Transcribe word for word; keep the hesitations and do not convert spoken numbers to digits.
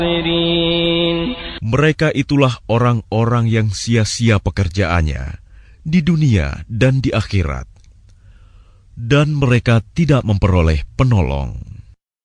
Mereka itulah orang-orang yang sia-sia pekerjaannya di dunia dan di akhirat, dan mereka tidak memperoleh penolong.